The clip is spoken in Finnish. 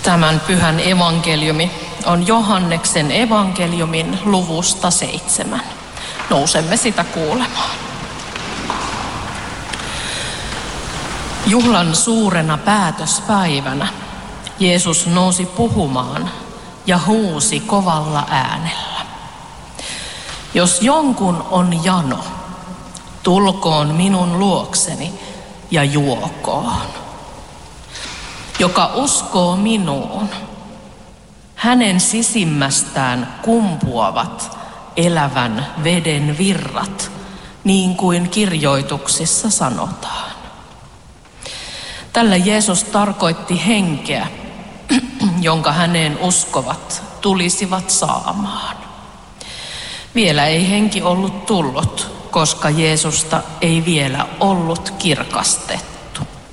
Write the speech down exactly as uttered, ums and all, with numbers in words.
Tämän pyhän evankeliumi on Johanneksen evankeliumin luvusta seitsemän. Nousemme sitä kuulemaan. Juhlan suurena päätöspäivänä Jeesus nousi puhumaan ja huusi kovalla äänellä. Jos jonkun on jano, tulkoon minun luokseni ja juokoon. Joka uskoo minuun, hänen sisimmästään kumpuavat elävän veden virrat, niin kuin kirjoituksissa sanotaan. Tällä Jeesus tarkoitti henkeä, jonka häneen uskovat tulisivat saamaan. Vielä ei henki ollut tullut, koska Jeesusta ei vielä ollut kirkastettu.